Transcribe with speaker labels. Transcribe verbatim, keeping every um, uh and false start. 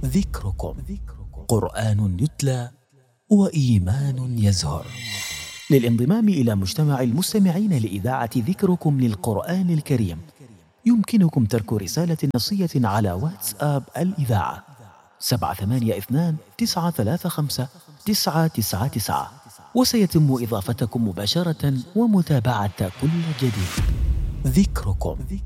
Speaker 1: ذكركم. قرآن يتلى وإيمان يزهر. للانضمام إلى مجتمع المستمعين لإذاعة ذكركم للقرآن الكريم يمكنكم ترك رسالة نصية على واتساب الإذاعة سبعة ثمانية اثنان تسعة ثلاثة خمسة تسعة تسعة تسعة، وسيتم إضافتكم مباشرة ومتابعة كل جديد. ذكركم.